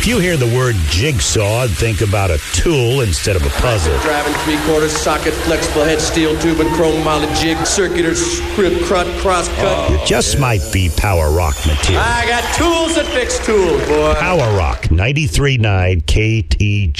If you hear the word jigsaw, think about a tool instead of a puzzle. Driving 3/4 socket, flexible head, steel tube, and chrome molded jig, circular script, cross cut. It just might be power rock material. I got tools that fix tools, boy. Power Rock 93.9 KTG.